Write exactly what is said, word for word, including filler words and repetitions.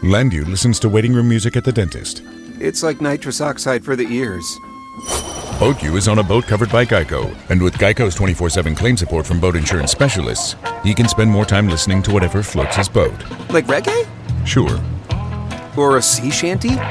Landu listens to waiting room music at the dentist. It's like nitrous oxide for the ears. BoatU is on a boat covered by Geico, and with Geico's twenty-four seven claim support from boat insurance specialists, he can spend more time listening to whatever floats his boat. Like reggae? Sure. Or a sea shanty?